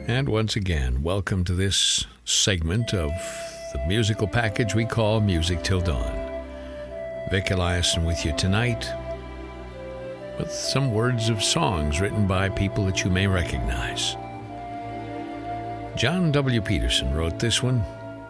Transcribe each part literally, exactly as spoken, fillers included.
And once again, welcome to this segment of the musical package we call Music Till Dawn. Vic Eliason with you tonight with some words of songs written by people that you may recognize. John W. Peterson wrote this one.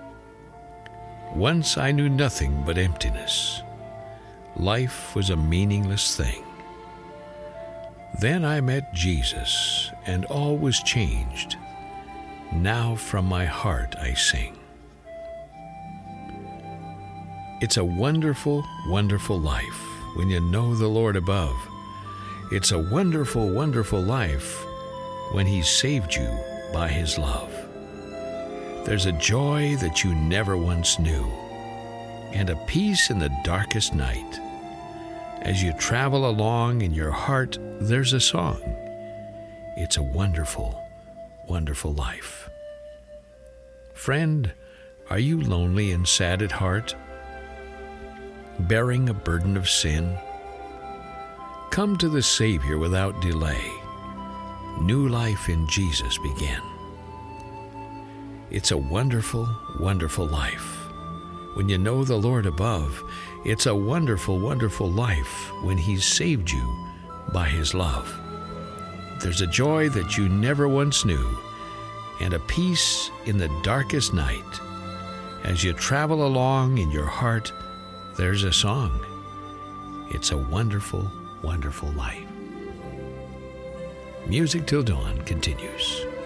Once I knew nothing but emptiness. Life was a meaningless thing. Then I met Jesus, and all was changed. Now from my heart I sing. It's a wonderful, wonderful life when you know the Lord above. It's a wonderful, wonderful life when He's saved you by His love. There's a joy that you never once knew, and a peace in the darkest night. As you travel along in your heart, there's a song. It's a wonderful, wonderful life. Friend, are you lonely and sad at heart, bearing a burden of sin? Come to the Savior without delay. New life in Jesus begin. It's a wonderful, wonderful life when you know the Lord above. It's a wonderful, wonderful life when He's saved you by His love. There's a joy that you never once knew, and a peace in the darkest night. As you travel along in your heart, there's a song. It's a wonderful, wonderful life. Music Till Dawn continues.